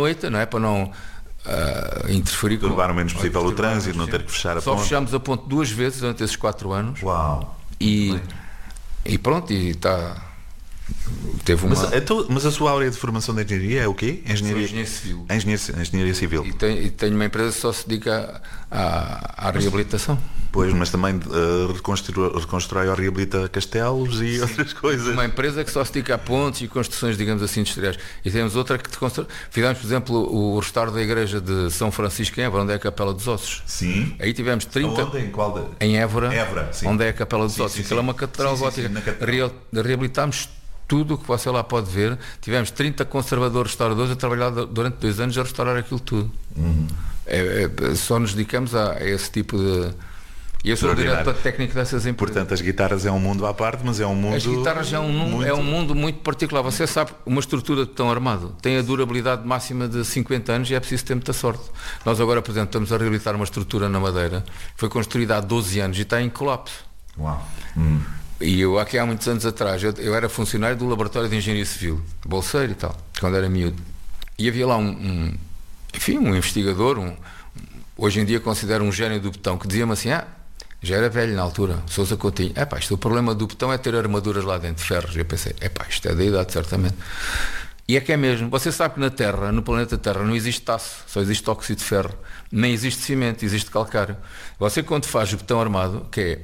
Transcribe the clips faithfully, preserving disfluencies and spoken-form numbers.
noite, não é? Para não uh, interferir com... Levar o menos possível o trânsito, não ter que fechar a Só ponte. fechámos a ponte duas vezes durante esses quatro anos. Uau! E, e pronto, e está... Teve uma... mas, então, mas a sua área de formação de engenharia é o quê? Engenharia, engenheiro civil. Engenharia, engenharia civil. E tenho, e tenho uma empresa que só se dedica à, à reabilitação. Pois, mas também uh, reconstrói, reconstrói ou reabilita castelos e Sim. outras coisas. Uma empresa que só se dedica a pontes e construções, digamos assim, industriais. E temos outra que constrói... Fizemos, por exemplo, o restauro da igreja de São Francisco em Évora, onde é a Capela dos Ossos. Sim. Aí tivemos trinta... Onde? Em qual de... Em Évora, Évora sim. onde é a Capela dos sim, Ossos. Sim, Aquela é uma catedral gótica. Real... Reabilitámos tudo o que você lá pode ver. Tivemos trinta conservadores restauradores a trabalhar durante dois anos a restaurar aquilo tudo. Uhum. É, é, só nos dedicamos a, a esse tipo de... E eu sou o diretor técnico dessas empresas. Portanto, as guitarras é um mundo à parte, mas é um mundo... As guitarras é um, muito... é um mundo muito particular. Você sabe, uma estrutura de betão armado tem a durabilidade máxima de cinquenta anos e é preciso ter muita sorte. Nós agora, por exemplo, estamos a reabilitar uma estrutura na Madeira, foi construída há doze anos e está em colapso. Uau. Hum. E eu, aqui há muitos anos atrás, eu, eu era funcionário do Laboratório de Engenharia Civil, bolseiro e tal, quando era miúdo. E havia lá um, um enfim, um investigador, um, hoje em dia considero um gênio do betão, que dizia-me assim, ah, já era velho na altura, Sousa Coutinho, é pá, isto, o problema do betão é ter armaduras lá dentro, ferros. E eu pensei, é pá, isto é da idade, certamente. E é que é mesmo, você sabe que na Terra, no planeta Terra, não existe aço, só existe óxido de ferro, nem existe cimento, existe calcário. Você quando faz o betão armado, que é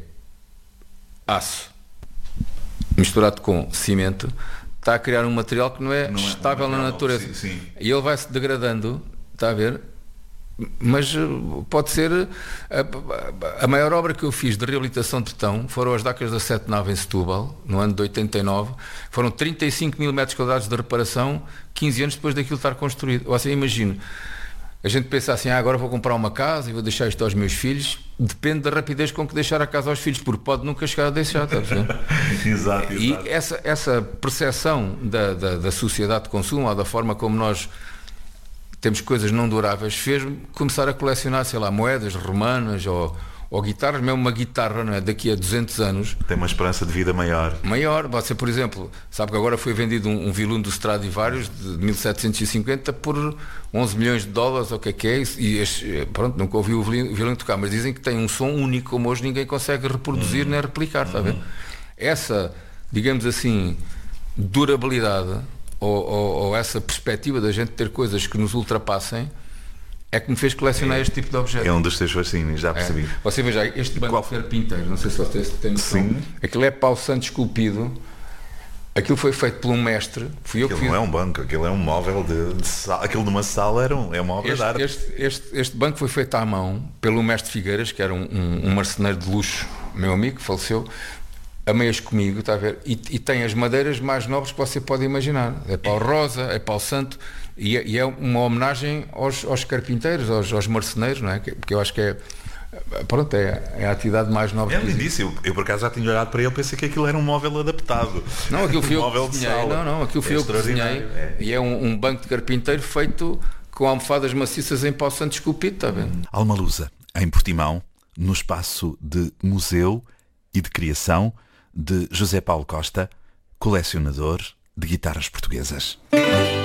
aço misturado com cimento, está a criar um material que não é não estável é um na natureza. Sim, sim. E ele vai se degradando, está a ver? Mas pode ser a, a maior obra que eu fiz de reabilitação de betão foram as Dacas da Sete Nave em Setúbal, no ano de oitenta e nove. Foram trinta e cinco mil metros quadrados de reparação, quinze anos depois daquilo estar construído. Ou seja, imagino, a gente pensa assim, ah, agora vou comprar uma casa e vou deixar isto aos meus filhos. Depende da rapidez com que deixar a casa aos filhos, porque pode nunca chegar a deixar, está a perceber? Exato, e exato. essa, essa percepção da, da, da sociedade de consumo, ou da forma como nós temos coisas não duráveis, fez-me começar a colecionar, sei lá, moedas romanas ou, ou guitarras, mesmo uma guitarra, não é? Daqui a duzentos anos. Tem uma esperança de vida maior. Maior. Você, por exemplo, sabe que agora foi vendido um, um violino do Stradivarius de mil setecentos e cinquenta por onze milhões de dólares, ou o que é que é isso? E este, pronto, nunca ouvi o violino, o violino tocar, mas dizem que tem um som único, como hoje ninguém consegue reproduzir uhum. nem replicar, está a ver? Uhum. Essa, digamos assim, durabilidade ou, ou, ou essa perspectiva da gente ter coisas que nos ultrapassem é que me fez colecionar é, este tipo de objetos. É um dos teus fascínios, já percebi. É. Você veja, este banco de carpinteiro, não sei se você tem noção. Sim. Aquilo é pau santo esculpido. Aquilo foi feito por um mestre. Fui eu aquilo que fiz. Não é um banco, aquilo é um móvel de, de sala. Aquilo numa sala era um, é uma obra este, de arte. Este, este, este banco foi feito à mão pelo mestre Figueiras, que era um, um, um marceneiro de luxo, meu amigo, que faleceu, a meias comigo, está a ver? E, e tem as madeiras mais nobres que você pode imaginar. É pau rosa, é pau santo, e é, e é uma homenagem aos, aos carpinteiros, aos, aos marceneiros, não é? Porque eu acho que é, pronto, é, é a atividade mais nobre. É lindíssimo. Eu, eu por acaso já tinha olhado para ele, pensei que aquilo era um móvel adaptado. Não, aquilo fui um eu que desenhei. Não, não, aquilo fui é eu que desenhei. É. E é um, um banco de carpinteiro feito com almofadas maciças em pau santo esculpido, está vendo? Alma Lusa, em Portimão, no espaço de museu e de criação de José Paulo Costa, colecionador de guitarras portuguesas.